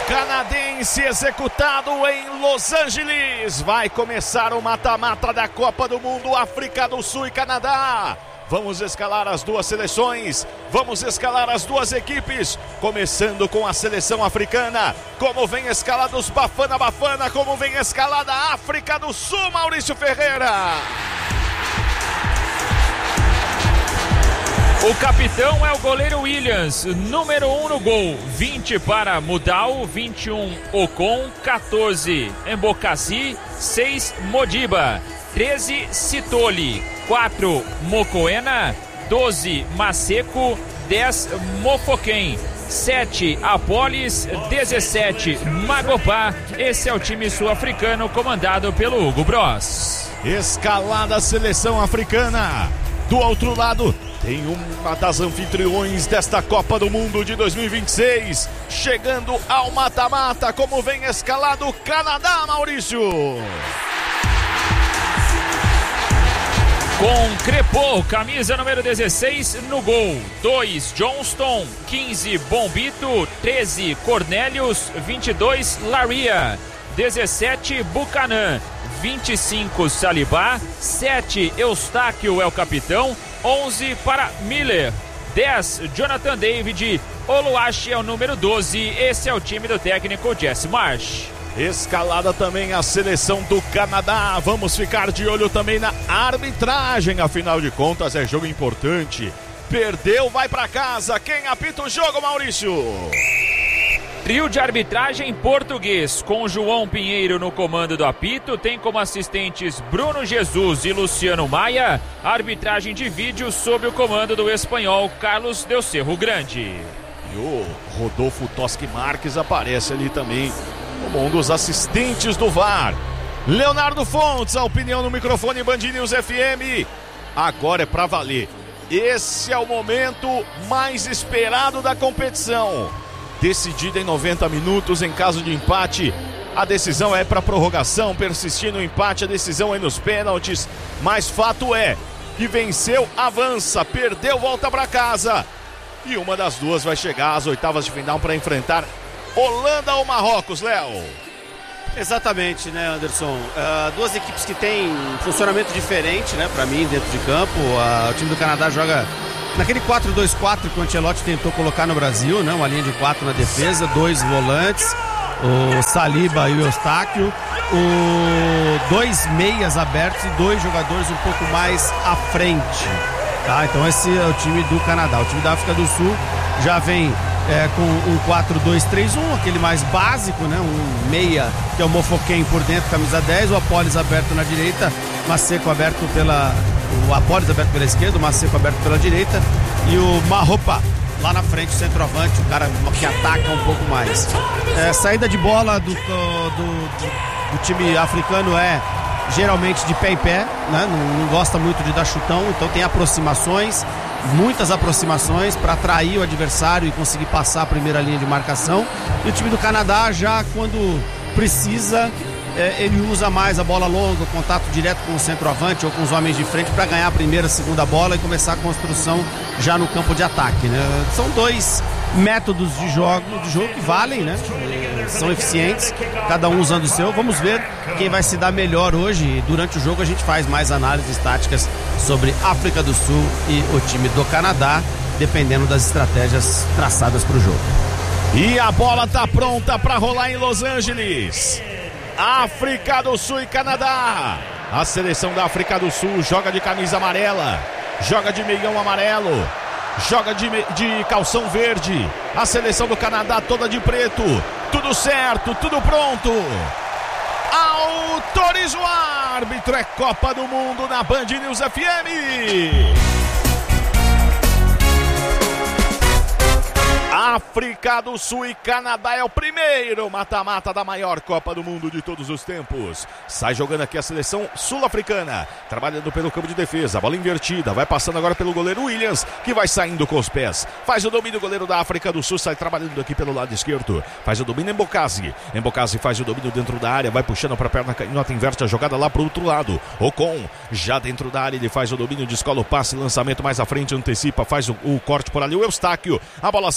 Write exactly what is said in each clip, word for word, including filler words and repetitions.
canadense executado em Los Angeles. Vai começar o mata-mata da Copa do Mundo, África do Sul e Canadá. Vamos escalar as duas seleções, vamos escalar as duas equipes, começando com a seleção africana. Como vem escalada os Bafana Bafana, como vem escalada a África do Sul, Maurício Ferreira. O capitão é o goleiro Williams, número um no gol, vinte para Mudau, vinte e um Ocon, quatorze Embocassi, seis Modiba, treze Sitoli, quatro Mokoena, doze Maseko, dez Mofoken, sete Apolis, dezessete Magopá. Esse é o time sul-africano comandado pelo Hugo Bros. Escalada a seleção africana. Do outro lado tem uma das anfitriões desta Copa do Mundo de dois mil e vinte e seis, chegando ao mata-mata. Como vem escalado o Canadá, Maurício? Com Crepô, camisa número dezesseis no gol, dois Johnston, quinze Bombito, treze Cornelius, vinte e dois Laria, dezessete Buchanan, vinte e cinco Salibá, sete Eustáquio é o capitão, onze para Miller, dez Jonathan David, Oluwashi é o número doze. Esse é o time do técnico Jesse Marsh. Escalada também a seleção do Canadá. Vamos ficar de olho também na arbitragem, afinal de contas é jogo importante. Perdeu, vai pra casa. Quem apita o jogo, Maurício? Trio de arbitragem português, com João Pinheiro no comando do apito, tem como assistentes Bruno Jesus e Luciano Maia. Arbitragem de vídeo sob o comando do espanhol Carlos Del Cerro Grande. E o Rodolfo Toschi Marques aparece ali também como um dos assistentes do V A R. Leonardo Fontes, a opinião no microfone Band News F M. Agora é pra valer. Esse é o momento mais esperado da competição. Decidida em noventa minutos, em caso de empate, a decisão é para prorrogação. Persistindo o empate, a decisão é nos pênaltis. Mas fato é que venceu, avança, perdeu, volta para casa. E uma das duas vai chegar às oitavas de final para enfrentar Holanda ou Marrocos, Léo? Exatamente, né, Anderson? Uh, duas equipes que têm funcionamento diferente, né, para mim, dentro de campo. Uh, o time do Canadá joga naquele quatro dois quatro que o Ancelotti tentou colocar no Brasil, né? Uma linha de quatro na defesa, dois volantes, o Saliba e o Eustáquio, o dois meias abertos e dois jogadores um pouco mais à frente. Tá? Então esse é o time do Canadá. O time da África do Sul já vem é, com um quatro dois três um, aquele mais básico, né? Um meia, que é o Mofoken por dentro, camisa dez, o Apolis aberto na direita, Maseko aberto pela... o Apolis aberto pela esquerda, o Maseko aberto pela direita e o Maropa lá na frente, centroavante, o cara que ataca um pouco mais. É, saída de bola do, do, do, do time africano é geralmente de pé em pé, né? não, não gosta muito de dar chutão, então tem aproximações, muitas aproximações para atrair o adversário e conseguir passar a primeira linha de marcação. E o time do Canadá já quando precisa, é, ele usa mais a bola longa, o contato direto com o centroavante ou com os homens de frente para ganhar a primeira, a segunda bola e começar a construção já no campo de ataque, né? São dois métodos de jogo, de jogo que valem, né? São eficientes, cada um usando o seu. Vamos ver quem vai se dar melhor hoje. Durante o jogo a gente faz mais análises táticas sobre África do Sul e o time do Canadá, dependendo das estratégias traçadas para o jogo. E a bola tá pronta para rolar em Los Angeles. África do Sul e Canadá. A seleção da África do Sul joga de camisa amarela, joga de meião amarelo, joga de, de calção verde. A seleção do Canadá toda de preto. Tudo certo, tudo pronto. Autoriza o árbitro. É Copa do Mundo na Band News F M. África do Sul e Canadá é o primeiro mata-mata da maior Copa do Mundo de todos os tempos. Sai jogando aqui a seleção sul-africana, trabalhando pelo campo de defesa, bola invertida, vai passando agora pelo goleiro Williams, que vai saindo com os pés, faz o domínio, o goleiro da África do Sul sai trabalhando aqui pelo lado esquerdo, faz o domínio Embocassi, Embocassi faz o domínio dentro da área, vai puxando para a perna canhota, inverte a jogada lá para o outro lado, Ocon já dentro da área, ele faz o domínio, descola o passe, lançamento mais à frente, antecipa, faz o, o corte por ali, o Eustáquio, a bola sai, se perde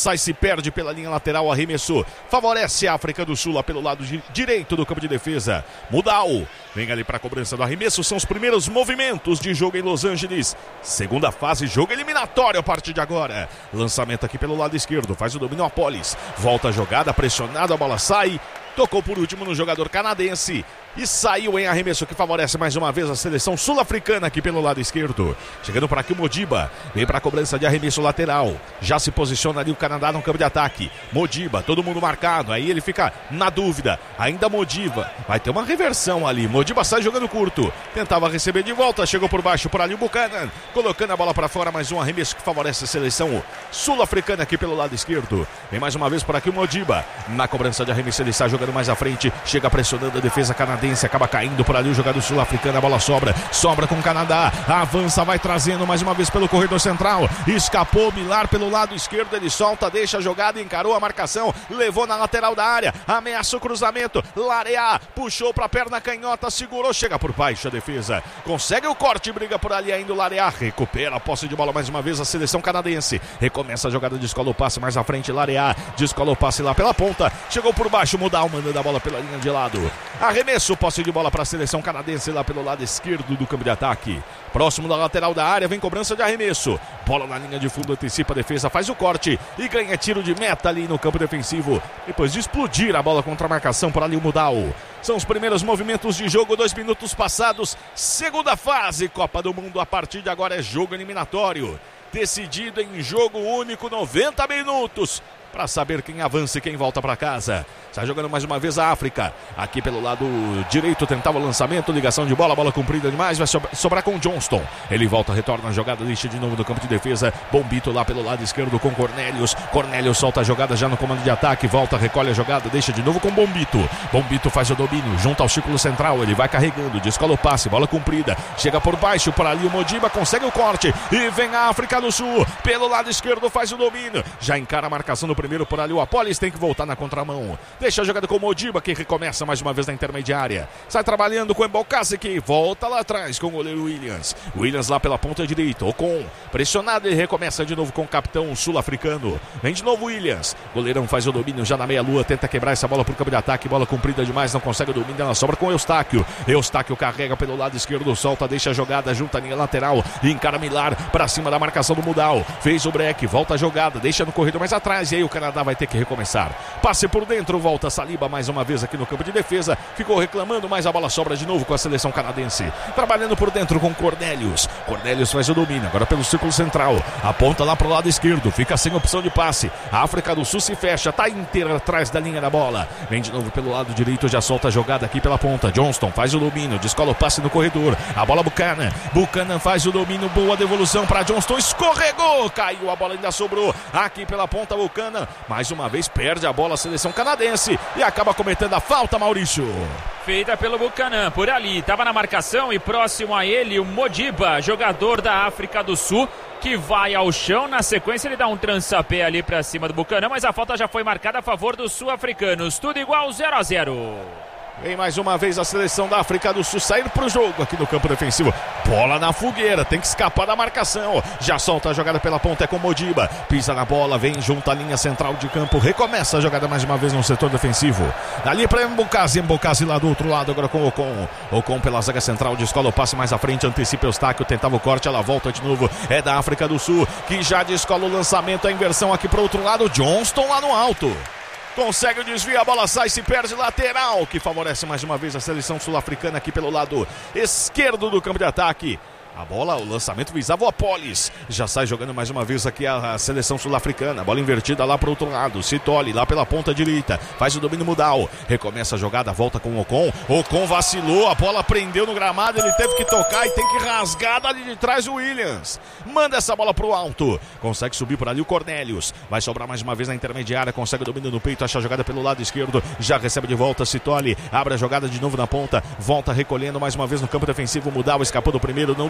perde pela linha lateral, arremesso, favorece a África do Sul lá pelo lado direito do campo de defesa. Mudal vem ali para a cobrança do arremesso, são os primeiros movimentos de jogo em Los Angeles. Segunda fase, jogo eliminatório a partir de agora. Lançamento aqui pelo lado esquerdo, faz o domínio Apolis, volta a jogada, pressionado, a bola sai. Tocou por último no jogador canadense e saiu em arremesso que favorece mais uma vez a seleção sul-africana aqui pelo lado esquerdo. Chegando por aqui o Modiba, vem para a cobrança de arremesso lateral. Já se posiciona ali o Canadá no campo de ataque. Modiba, todo mundo marcado, aí ele fica na dúvida. Ainda Modiba, vai ter uma reversão ali. Modiba sai jogando curto, tentava receber de volta, chegou por baixo por ali o Buchanan, colocando a bola para fora, mais um arremesso que favorece a seleção sul-africana aqui pelo lado esquerdo. Vem mais uma vez por aqui o Modiba, na cobrança de arremesso ele sai jogando mais à frente, chega pressionando a defesa canadense, acaba caindo por ali o jogador sul-africano, a bola sobra, sobra com o Canadá, avança, vai trazendo mais uma vez pelo corredor central, escapou Millar pelo lado esquerdo, ele solta, deixa a jogada, encarou a marcação, levou na lateral da área, ameaça o cruzamento, Larea, puxou pra perna canhota, segurou, chega por baixo a defesa, consegue o corte, briga por ali ainda o Larea, recupera a posse de bola mais uma vez a seleção canadense, recomeça a jogada, descola o passe mais à frente, Larea, descola o passe lá pela ponta, chegou por baixo, Mudal, mandando a bola pela linha de lado, arremesso, posse de bola para a seleção canadense lá pelo lado esquerdo do campo de ataque, próximo da lateral da área, vem cobrança de arremesso, bola na linha de fundo, antecipa a defesa, faz o corte e ganha tiro de meta ali no campo defensivo, depois de explodir a bola contra a marcação por ali o Mudal. São os primeiros movimentos de jogo, dois minutos passados, segunda fase, Copa do Mundo, a partir de agora é jogo eliminatório, decidido em jogo único, noventa minutos, para saber quem avança e quem volta para casa. Está jogando mais uma vez a África. Aqui pelo lado direito tentava o lançamento, ligação de bola, bola comprida demais, vai sobrar com o Johnston. Ele volta, retorna a jogada, deixa de novo no campo de defesa. Bombito lá pelo lado esquerdo com Cornelius. Cornelius solta a jogada já no comando de ataque, volta, recolhe a jogada, deixa de novo com Bombito. Bombito faz o domínio, junto ao círculo central, ele vai carregando, descola o passe, bola comprida, chega por baixo, por ali o Modiba, consegue o corte e vem a África do Sul. Pelo lado esquerdo faz o domínio, já encara a marcação do primeiro por ali o Apolis, tem que voltar na contramão. Deixa a jogada com o Modiba, que recomeça mais uma vez na intermediária. Sai trabalhando com o Mbokasi, que volta lá atrás com o goleiro Williams. Williams lá pela ponta direita. Ocon pressionado e recomeça de novo com o capitão sul-africano. Vem de novo Williams. Goleirão faz o domínio já na meia-lua. Tenta quebrar essa bola pro campo de ataque. Bola comprida demais, não consegue o domínio. Ela sobra com o Eustáquio. Eustáquio carrega pelo lado esquerdo, solta, deixa a jogada, junta a linha lateral e encara Millar pra cima da marcação do Mudal. Fez o break, volta a jogada, deixa no corredor mais atrás e aí o Canadá vai ter que recomeçar. Passe por dentro, volta Saliba mais uma vez aqui no campo de defesa, ficou reclamando, mas a bola sobra de novo com a seleção canadense, trabalhando por dentro com Cornelius. Cornelius faz o domínio, agora pelo círculo central, aponta lá pro lado esquerdo, fica sem opção de passe, a África do Sul se fecha, tá inteira atrás da linha da bola, vem de novo pelo lado direito, já solta a jogada aqui pela ponta, Johnston faz o domínio, descola o passe no corredor, a bola Buchanan, Buchanan faz o domínio, boa devolução para Johnston, escorregou, caiu, a bola ainda sobrou, aqui pela ponta Buchanan, mais uma vez perde a bola a seleção canadense e acaba cometendo a falta, Maurício. Feita pelo Buchanan, por ali, estava na marcação e próximo a ele o Modiba, jogador da África do Sul, que vai ao chão, na sequência ele dá um trançapé ali para cima do Buchanan, mas a falta já foi marcada a favor dos sul-africanos, tudo igual, zero a zero. Vem mais uma vez a seleção da África do Sul sair pro jogo aqui no campo defensivo. Bola na fogueira, tem que escapar da marcação. Já solta a jogada pela ponta, é com Modiba. Pisa na bola, vem junto à linha central de campo. Recomeça a jogada mais uma vez no setor defensivo. Dali para Mbokasi, Mbokasi lá do outro lado agora com o Ocon. Ocon pela zaga central, descola o passe mais à frente, antecipa o Eustáquio, tentava o corte, ela volta de novo. É da África do Sul, que já descola o lançamento, a inversão aqui pro outro lado. Johnston lá no alto. Consegue o desvio, a bola sai, se perde, lateral, que favorece mais uma vez a seleção sul-africana aqui pelo lado esquerdo do campo de ataque. A bola, o lançamento visava o Apolis. Já sai jogando mais uma vez aqui a, a seleção sul-africana. Bola invertida lá para o outro lado. Sitoli lá pela ponta direita. Faz o domínio Mudal. Recomeça a jogada, volta com o Ocon. Ocon vacilou, a bola prendeu no gramado. Ele teve que tocar e tem que rasgar dali de trás o Williams. Manda essa bola para o alto. Consegue subir por ali o Cornelius. Vai sobrar mais uma vez na intermediária. Consegue o domínio no peito. Acha a jogada pelo lado esquerdo. Já recebe de volta Sitoli. Abre a jogada de novo na ponta. Volta recolhendo mais uma vez no campo defensivo. Mudal escapou do primeiro, não do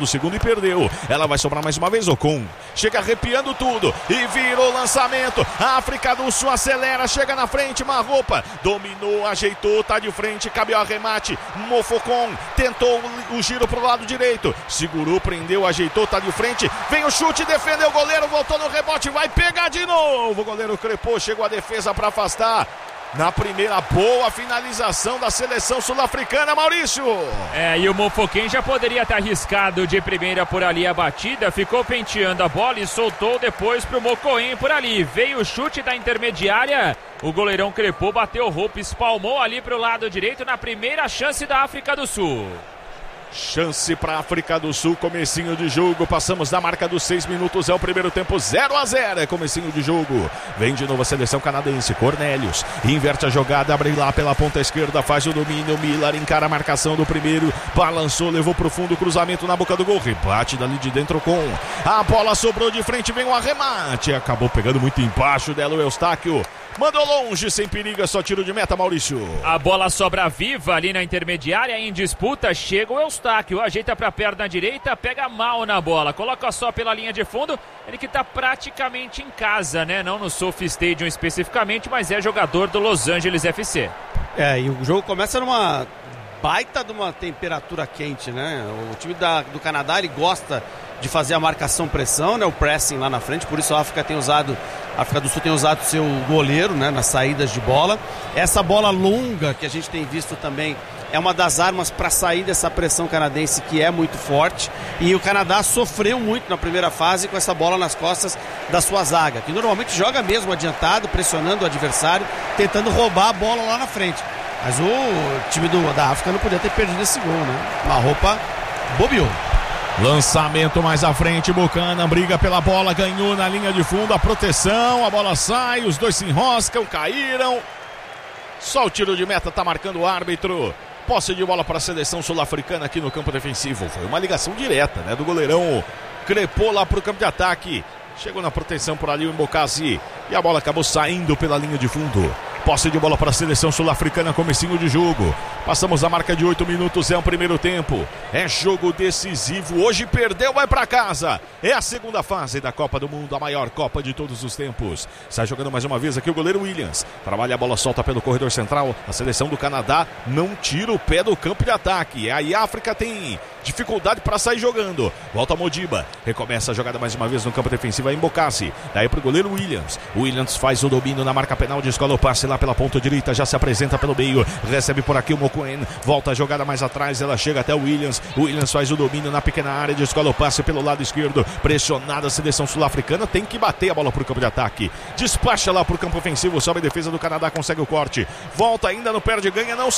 segundo e perdeu. Ela vai sobrar mais uma vez, Ocon. Chega arrepiando tudo e virou lançamento. A África do Sul acelera, chega na frente, Marropa dominou, ajeitou, tá de frente, cabe o arremate. Mofocon tentou o giro pro lado direito, segurou, prendeu, ajeitou, tá de frente. Vem o chute, defendeu o goleiro, voltou no rebote, vai pegar de novo. O goleiro crepou, chegou a defesa para afastar. Na primeira boa finalização da seleção sul-africana, Maurício. É, e o Mofoquem já poderia ter arriscado de primeira por ali a batida, ficou penteando a bola e soltou depois pro Mocoen por ali. Veio o chute da intermediária, o goleirão crepou, bateu o roupa, espalmou ali pro lado direito na primeira chance da África do Sul. Chance para a África do Sul, comecinho de jogo, passamos da marca dos seis minutos, é o primeiro tempo, zero a zero, é comecinho de jogo. Vem de novo a seleção canadense, Cornelius inverte a jogada, abre lá pela ponta esquerda, faz o domínio, Miller encara a marcação do primeiro, balançou, levou pro fundo, cruzamento na boca do gol, rebate dali de dentro com a bola, sobrou de frente, vem um arremate, acabou pegando muito embaixo dela o Eustáquio. Mandou longe, sem perigo, é só tiro de meta, Maurício. A bola sobra viva ali na intermediária, em disputa, chega o Eustáquio, ajeita pra perna direita, pega mal na bola, coloca só pela linha de fundo, ele que tá praticamente em casa, né? Não no Sophie Stadium especificamente, mas é jogador do Los Angeles F C. É, e o jogo começa numa baita de uma temperatura quente, né? O time da, do Canadá, ele gosta de fazer a marcação-pressão, né? O pressing lá na frente, por isso a África tem usado, a África do Sul tem usado seu goleiro, né? Nas saídas de bola. Essa bola longa que a gente tem visto também é uma das armas para sair dessa pressão canadense que é muito forte, e o Canadá sofreu muito na primeira fase com essa bola nas costas da sua zaga, que normalmente joga mesmo adiantado, pressionando o adversário, tentando roubar a bola lá na frente. Mas o time do, da África não podia ter perdido esse gol, né? Uma roupa bobeou. Lançamento mais à frente, Buchanan briga pela bola, ganhou na linha de fundo, a proteção, a bola sai, os dois se enroscam, caíram. Só o tiro de meta tá marcando o árbitro. Posse de bola para a seleção sul-africana aqui no campo defensivo. Foi uma ligação direta, né, do goleirão. Crepou lá pro campo de ataque. Chegou na proteção por ali o Mbokasi. E a bola acabou saindo pela linha de fundo. Posse de bola para a seleção sul-africana, comecinho de jogo. Passamos a marca de oito minutos, é o primeiro tempo. É jogo decisivo. Hoje perdeu, vai para casa. É a segunda fase da Copa do Mundo, a maior Copa de todos os tempos. Sai jogando mais uma vez aqui o goleiro Williams. Trabalha a bola, solta pelo corredor central. A seleção do Canadá não tira o pé do campo de ataque. Aí a África tem dificuldade para sair jogando. Volta a Modiba. Recomeça a jogada mais uma vez no campo defensivo em Mbokasi. Daí pro goleiro Williams. Williams faz o domínio na marca penal, descola o passe lá pela ponta direita, já se apresenta pelo meio, recebe por aqui o Mokoen, volta a jogada mais atrás, ela chega até o Williams, o Williams faz o domínio na pequena área, descola o passe pelo lado esquerdo, pressionada a seleção sul-africana, tem que bater a bola pro campo de ataque, despacha lá pro campo ofensivo, sobe a defesa do Canadá, consegue o corte, volta ainda no perde ganha, não